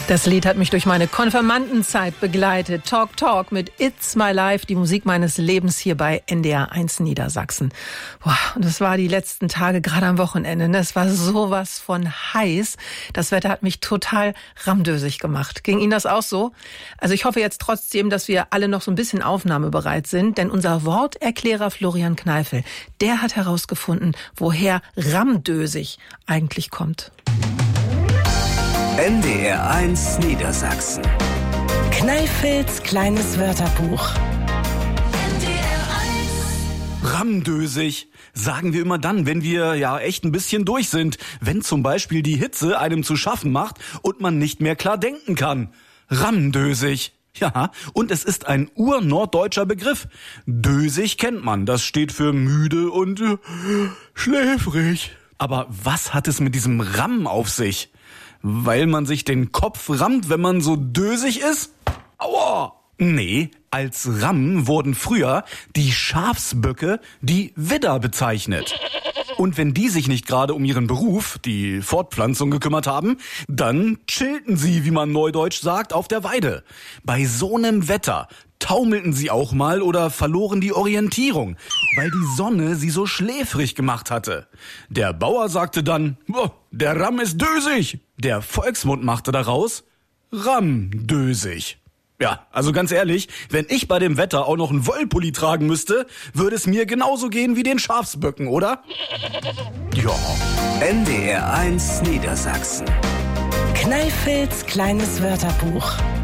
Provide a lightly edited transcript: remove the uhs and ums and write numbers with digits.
Das Lied hat mich durch meine Konfirmandenzeit begleitet. Talk Talk mit It's My Life, die Musik meines Lebens hier bei NDR 1 Niedersachsen. Boah, und es war die letzten Tage, gerade am Wochenende, ne? Es war sowas von heiß. Das Wetter hat mich total ramdösig gemacht. Ging Ihnen das auch so? Also ich hoffe jetzt trotzdem, dass wir alle noch so ein bisschen aufnahmebereit sind, denn unser Worterklärer Florian Kneifel, der hat herausgefunden, woher ramdösig eigentlich kommt. NDR 1 Niedersachsen. Kneifels kleines Wörterbuch. Ramdösig sagen wir immer dann, wenn wir ja echt ein bisschen durch sind. Wenn zum Beispiel die Hitze einem zu schaffen macht und man nicht mehr klar denken kann. Ramdösig. Ja, und es ist ein urnorddeutscher Begriff. Dösig kennt man, das steht für müde und schläfrig. Aber was hat es mit diesem Ram auf sich? Weil man sich den Kopf rammt, wenn man so dösig ist? Aua! Nee, als Ram wurden früher die Schafsböcke, die Widder, bezeichnet. Und wenn die sich nicht gerade um ihren Beruf, die Fortpflanzung, gekümmert haben, dann chillten sie, wie man neudeutsch sagt, auf der Weide. Bei so einem Wetter taumelten sie auch mal oder verloren die Orientierung, weil die Sonne sie so schläfrig gemacht hatte. Der Bauer sagte dann, der Ram ist dösig. Der Volksmund machte daraus Ramdösig. Ja, also ganz ehrlich, wenn ich bei dem Wetter auch noch einen Wollpulli tragen müsste, würde es mir genauso gehen wie den Schafsböcken, oder? Ja. NDR 1 Niedersachsen. Kneifels kleines Wörterbuch.